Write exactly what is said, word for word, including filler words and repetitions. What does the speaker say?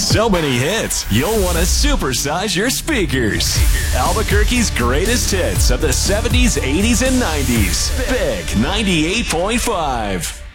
So many hits, you'll want to supersize your speakers. Albuquerque's greatest hits of the seventies, eighties, and nineties. Big ninety-eight point five.